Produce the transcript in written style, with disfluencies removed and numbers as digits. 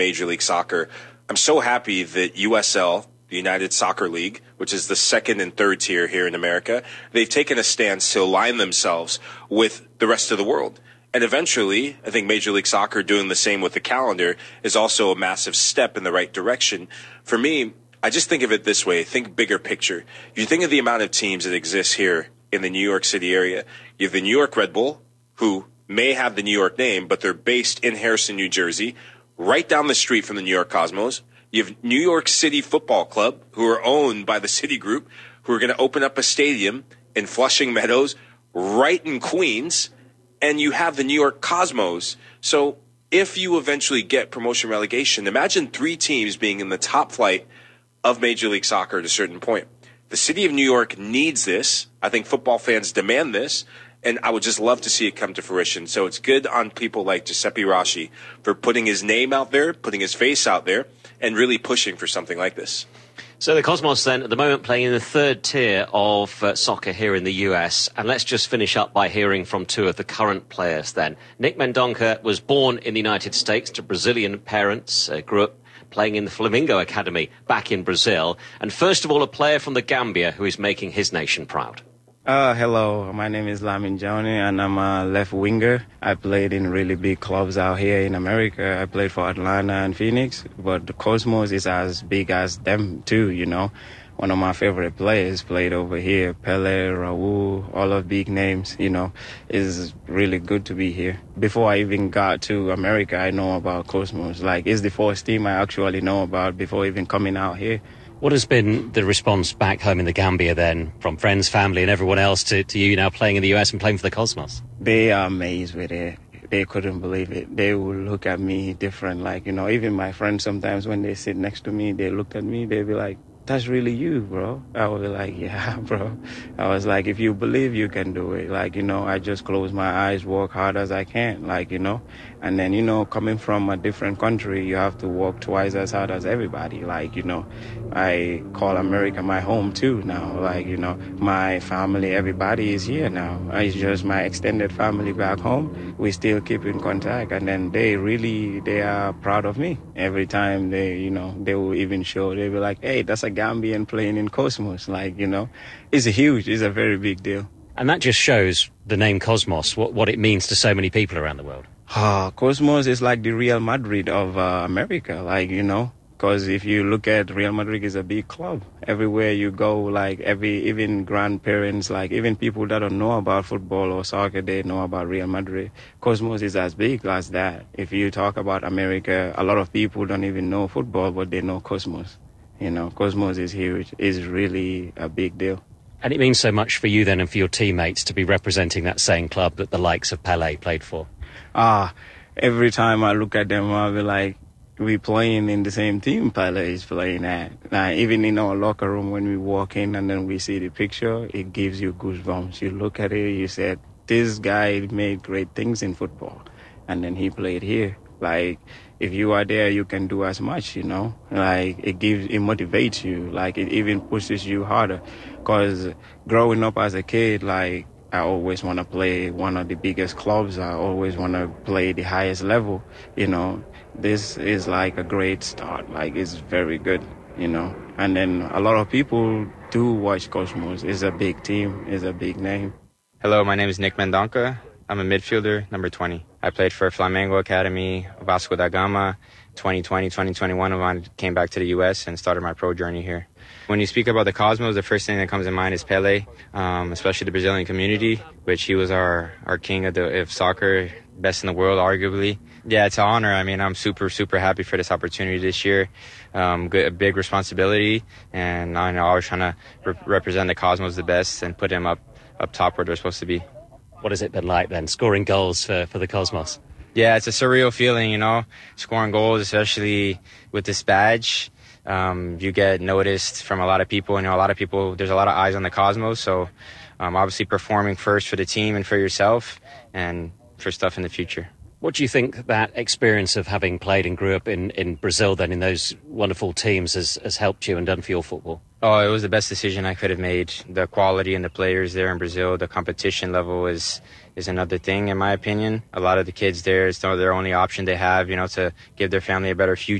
Major League Soccer. I'm so happy that USL, the United Soccer League, which is the second and third tier here in America, they've taken a stance to align themselves with the rest of the world. And eventually, I think Major League Soccer doing the same with the calendar is also a massive step in the right direction. For me, I just think of it this way. Think bigger picture. You think of the amount of teams that exist here in the New York City area. You have the New York Red Bull, who may have the New York name, but they're based in Harrison, New Jersey, right down the street from the New York Cosmos. You have New York City Football Club, who are owned by the Citigroup, who are going to open up a stadium in Flushing Meadows, right in Queens. And you have the New York Cosmos. So if you eventually get promotion relegation, imagine 3 teams being in the top flight of Major League Soccer at a certain point. The city of New York needs this. I think football fans demand this. And I would just love to see it come to fruition. So it's good on people like Giuseppe Rossi for putting his name out there, putting his face out there, and really pushing for something like this. So the Cosmos then, at the moment, playing in the third tier of soccer here in the US. And let's just finish up by hearing from 2 of the current players then. Nick Mendonça was born in the United States to Brazilian parents, grew up playing in the Flamingo Academy back in Brazil. And first of all, a player from the Gambia who is making his nation proud. Hello, my name is Lamin Johnny and I'm a left winger. I played in really big clubs out here in America. I played for Atlanta and Phoenix, but the Cosmos is as big as them too, you know. One of my favorite players played over here, Pele, Raul, all of big names, you know. It's really good to be here. Before I even got to America, I know about Cosmos. Like, it's the first team I actually know about before even coming out here. What has been the response back home in the Gambia then, from friends, family and everyone else to you now playing in the US and playing for the Cosmos? They are amazed with it. They couldn't believe it. They would look at me different. Like, you know, even my friends sometimes when they sit next to me, they looked at me, they'd be like, that's really you, bro. I would be like, yeah, bro. I was like, if you believe, you can do it. Like, you know, I just close my eyes, work hard as I can, like, you know. And then, you know, coming from a different country, you have to work twice as hard as everybody. Like, you know, I call America my home too now. Like, you know, my family, everybody is here now. It's just my extended family back home. We still keep in contact. And then they are proud of me. Every time they, you know, they will even show, they'll be like, hey, that's a Gambian playing in Cosmos. Like, you know, it's a very big deal. And that just shows the name Cosmos, what it means to so many people around the world. Cosmos is like the Real Madrid of America, like, you know, because if you look at Real Madrid is a big club. Everywhere you go, like even grandparents, like even people that don't know about football or soccer, they know about Real Madrid. Cosmos is as big as that. If you talk about America, a lot of people don't even know football, but they know Cosmos. You know, Cosmos is huge. It's really a big deal. And it means so much for you then and for your teammates to be representing that same club that the likes of Pele played for. Every time I look at them, I'll be like, we playing in the same team Pele is playing at. Even in our locker room when we walk in and then we see the picture, it gives you goosebumps. You look at it, you said, this guy made great things in football. And then he played here. Like, if you are there, you can do as much, you know. Like, it motivates you. Like, it even pushes you harder. Because growing up as a kid, like, I always want to play one of the biggest clubs. I always want to play the highest level, you know. This is like a great start. Like, it's very good, you know. And then a lot of people do watch Cosmos. It's a big team. It's a big name. Hello, my name is Nick Mendonça. I'm a midfielder, number 20. I played for Flamengo Academy, Vasco da Gama. 2020, 2021, I came back to the U.S. and started my pro journey here. When you speak about the Cosmos, the first thing that comes to mind is Pele, especially the Brazilian community, which he was our king of soccer, best in the world, arguably. Yeah, it's an honor. I mean, I'm super, super happy for this opportunity this year. A big responsibility, and I'm always trying to represent the Cosmos the best and put them up top where they're supposed to be. What has it been like then, scoring goals for the Cosmos? Yeah, it's a surreal feeling, you know, scoring goals, especially with this badge. You get noticed from a lot of people. You know, there's a lot of eyes on the Cosmos. So obviously performing first for the team and for yourself and for stuff in the future. What do you think that experience of having played and grew up in Brazil then in those wonderful teams has helped you and done for your football? Oh, it was the best decision I could have made. The quality and the players there in Brazil, the competition level is another thing, in my opinion. A lot of the kids there, it's their only option they have, to give their family a better future.